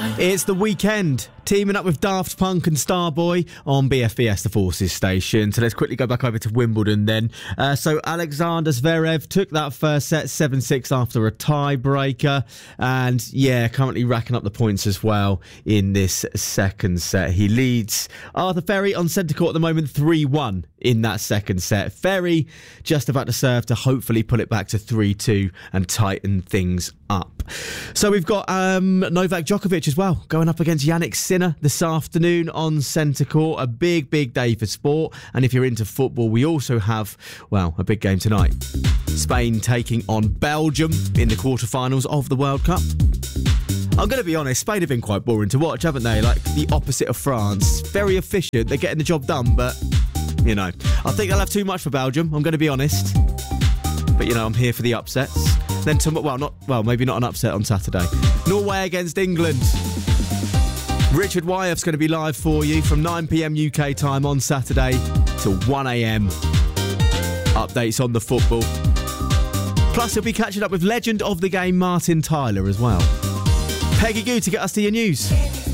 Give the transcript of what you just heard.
It's the weekend, teaming up with Daft Punk and Starboy on BFBS, the Forces station. So let's quickly go back over to Wimbledon then. So Alexander Zverev took that first set 7-6 after a tiebreaker, and currently racking up the points as well in this second set. He leads Arthur Ferry on centre court at the moment 3-1 in that second set. Ferry just about to serve to hopefully pull it back to 3-2 and tighten things up. So we've got Novak Djokovic as well going up against Yannick Sinner this afternoon on centre court. A big day for sport, and if you're into football, we also have, a big game tonight. Spain taking on Belgium in the quarterfinals of the World Cup. I'm going to be honest, Spain have been quite boring to watch, haven't they? Like the opposite of France. Very efficient, they're getting the job done, but I think they'll have too much for Belgium, I'm going to be honest. But I'm here for the upsets. Then maybe not an upset on Saturday. Norway against England. Richard Wyeth's going to be live for you from 9 p.m. UK time on Saturday till 1 a.m. Updates on the football. Plus, he'll be catching up with legend of the game Martin Tyler as well. Peggy Goo to get us to your news.